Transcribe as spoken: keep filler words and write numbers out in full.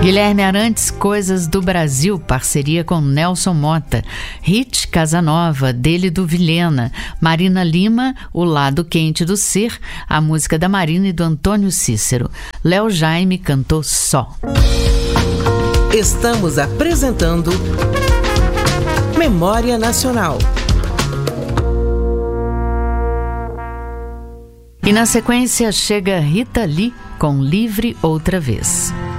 Guilherme Arantes, Coisas do Brasil, parceria com Nelson Mota. Hit Casanova, dele do Vilhena. Marina Lima, O Lado Quente do Ser, a música da Marina e do Antônio Cícero. Léo Jaime cantou Só. Estamos apresentando Memória Nacional. E na sequência chega Rita Lee com Livre Outra Vez.